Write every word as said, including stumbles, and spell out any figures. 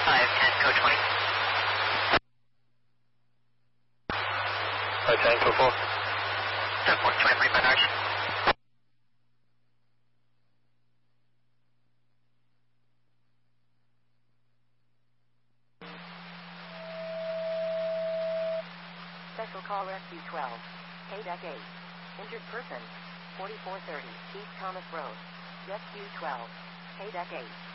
five ten, code twenty. five ten, code four. seven four, twenty-three, five Arch. Special call rescue twelve. K D E C eight. Injured person. forty-four thirty East Thomas Road. Rescue twelve. K D E C eight.